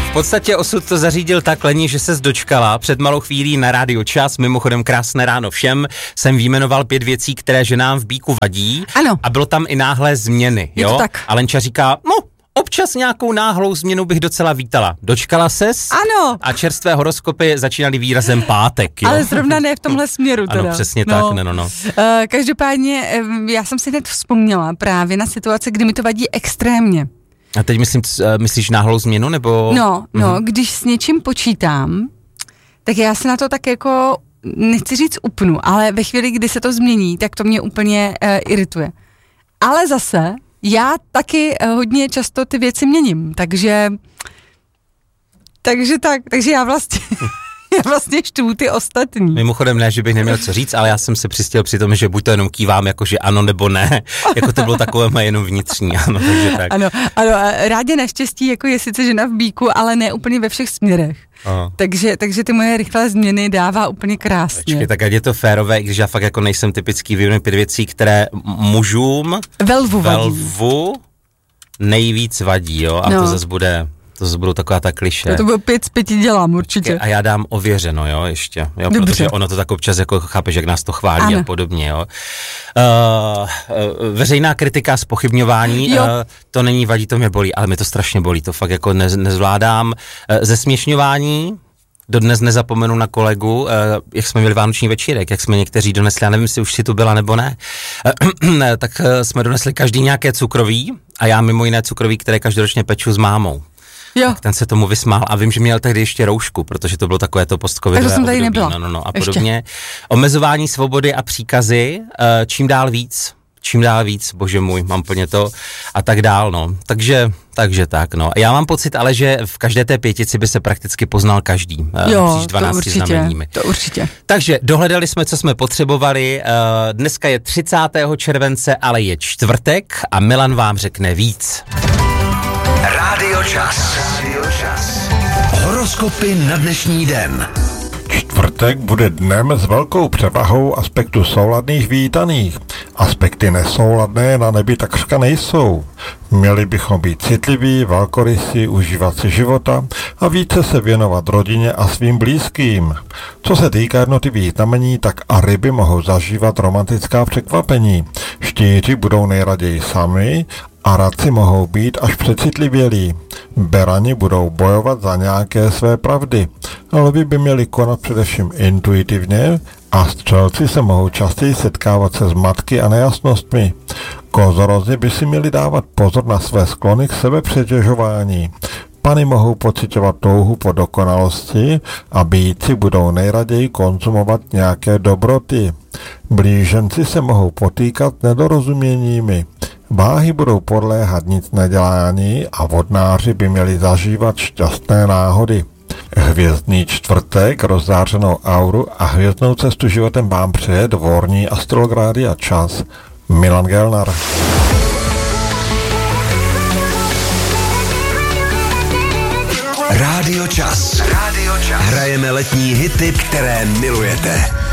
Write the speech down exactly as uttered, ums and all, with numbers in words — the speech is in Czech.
V podstatě osud to zařídil tak, Leni, že ses dočkala před malou chvílí na Rádio Čas. Mimochodem krásné ráno všem. Jsem vyjmenoval pět věcí, které ženám v Bíku vadí. Ano. A bylo tam i náhlé změny. Je jo? to tak. A Lenča říká, no, občas nějakou náhlou změnu bych docela vítala. Dočkala ses? Ano. A čerstvé horoskopy začínaly výrazem pátek, jo? Ale zrovna ne v tomhle směru teda. Ano, přesně no. tak, no, no, no. Uh, každopádně, já jsem si hned vzpomněla právě na situaci, kdy mi to vadí extrémně. A teď myslím, myslíš náhlou změnu, nebo? No, no, mhm. když s něčím počítám, tak já se na to tak jako, nechci říct upnu, ale ve chvíli, kdy se to změní, tak to mě úplně uh, irituje. Ale zase, já taky uh, hodně často ty věci měním, takže, takže tak, takže já vlastně... Já vlastně štvu ty ostatní. Mimochodem ne, že bych neměl co říct, ale já jsem se přistěl při tom, že buď to jenom kývám, jakože ano nebo ne, jako to bylo takové moje jenom vnitřní, ano, takže tak. Ano, ano, Rádě naštěstí, jako je sice žena v Bíku, ale ne úplně ve všech směrech. Takže, takže ty moje rychlé změny dává úplně krásně. Počkej, tak ať je to férové, i když já fakt jako nejsem typický, vyjmenuji pět věcí, které mužům velvu vadí. Velvu nejvíc vadí, jo, a no. to zase bude... To zase budou taková ta klišé. To, to bylo pět z pěti dělám určitě. A já dám ověřeno, jo, ještě. Jo, Dobře. Protože ono to tak občas jako chápeš, jak nás to chválí ano. a podobně, jo. Uh, uh, veřejná kritika, zpochybňování, uh, to není vadí, to mě bolí, ale mě to strašně bolí, to fakt jako ne, nezvládám. Uh, zesměšňování, dodnes nezapomenu na kolegu, uh, jak jsme měli vánoční večírek, jak jsme někteří donesli, já nevím, jestli už si tu byla nebo ne, uh, tak uh, jsme donesli každý nějaké cukroví a já mimo jiné cukroví, které každoročně peču s mámou. Jo. Tak ten se tomu vysmál a vím, že měl tehdy ještě roušku, protože to bylo takové to postcovidové období. Takže jsem tady nebyla. No, no, no, a podobně. Omezování svobody a příkazy, čím dál víc, čím dál víc, bože můj, mám plně to a tak dál, no. Takže, takže tak, no. Já mám pocit ale, že v každé té pětici by se prakticky poznal každý. Jo, to určitě, to určitě. Takže dohledali jsme, co jsme potřebovali. Dneska je třicátého července, ale je čtvrtek a Milan vám řekne víc. Rádio Čas. Rádio Čas. Horoskopy na dnešní den. Čtvrtek bude dnem s velkou převahou aspektu souladných vítaných. Aspekty nesouladné na nebi takřka nejsou. Měli bychom být citliví, velkorysí, užívat si života a více se věnovat rodině a svým blízkým. Co se týká jednotlivých znamení, tak a ryby mohou zažívat romantická překvapení. Štíři budou nejraději sami a radci mohou být až přecitlivělí. Berani budou bojovat za nějaké své pravdy. Lvi by měli konat především intuitivně a střelci se mohou častěji setkávat se zmatky a nejasnostmi. Kozorozi by si měli dávat pozor na své sklony k sebepřetěžování. Pany mohou pociťovat touhu po dokonalosti a býci budou nejraději konzumovat nějaké dobroty. Blíženci se mohou potýkat nedorozuměními. Váhy budou podléhat nic nedělání a vodnáři by měli zažívat šťastné náhody. Hvězdný čtvrtek, rozzářenou auru a hvězdnou cestu životem vám přeje dvorní astrolog Rádia Čas Milan Gelnar. Rádio Čas. Rádio Čas. Hrajeme letní hity, které milujete.